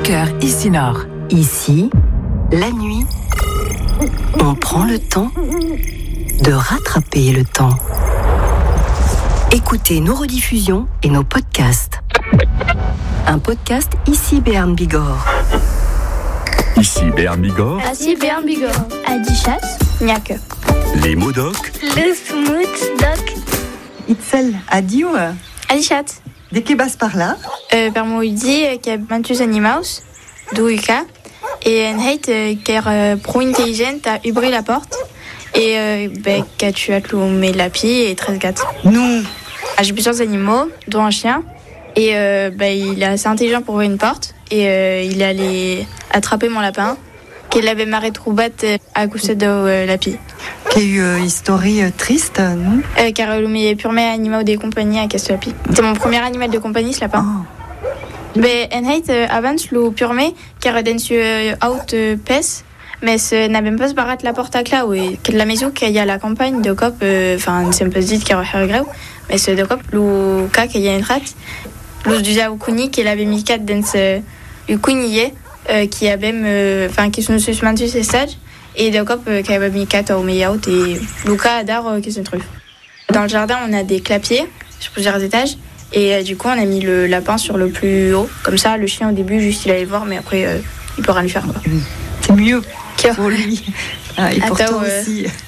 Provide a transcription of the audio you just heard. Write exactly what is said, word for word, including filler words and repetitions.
cœur ici Nord. Ici, la nuit, on prend le temps de rattraper le temps. Écoutez nos rediffusions et nos podcasts. Un podcast Ici Béarn Bigorre. Ici Béarn Bigorre. Ici Béarn Bigorre. Adichat, Niak. Les mots doc. Le smooth doc. Itzel, adieu. Adichat. De que bas par là? Euh, per mo udi, que mantus animaus, d'où uka, et en heit, ker euh, pro intelligent a ubri la porte, et euh, ben, qu'a tu as clou mes lapis et treize gâtes. Nous. Ah, j'ai plusieurs animaux, dont un chien, et euh, ben, il est assez intelligent pour ouvrir une porte, et euh, il est allé attraper mon lapin, qu'il avait marré troubat à coucher de euh, lapi. Qu'il y a eu une histoire triste, non? Euh, car euh, le premier animal de compagnie à Casse-Lapi. C'était mon premier animal de compagnie, ce lapin. Oh. Mais en heit, euh, avant, le purme, car den su euh, out euh, pes, mais ce n'a même pas se barat la porte à cla, oui. Que de la maison qu'il y a la campagne de cop, enfin, euh, c'est un peu dit qu'il y a un greu, mais ce de cop, le cas qu'il y a une rate, l'os du zaoukuni, qu'il avait mis quatre dans ce ukuniye, euh, qui avait, enfin, qui sont suspendu ces stages. Et de cop qui avait mis quatre au meilleur et Luca Adar qui se trouve. Dans le jardin, on a des clapiers sur plusieurs étages et euh, du coup, on a mis le lapin sur le plus haut. Comme ça, le chien au début, juste il allait le voir, mais après, euh, il peut rien lui faire. Quoi. C'est mieux pour lui. Ah, et pour Attends, toi euh... aussi.